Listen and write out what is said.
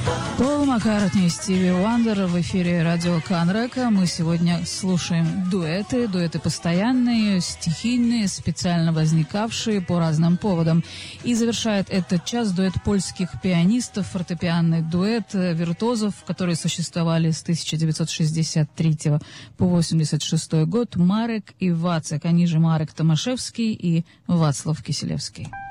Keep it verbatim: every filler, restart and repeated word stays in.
Пол Маккартни и Стиви Уандер в эфире радио Канрека. Мы сегодня слушаем дуэты, дуэты постоянные, стихийные, специально возникавшие по разным поводам. И завершает этот час дуэт польских пианистов, фортепианный дуэт виртуозов, которые существовали с тысяча девятьсот шестьдесят третьего по восемьдесят шестой год, Марек и Вацек, они же Марек Томашевский и Вацлав Киселевский.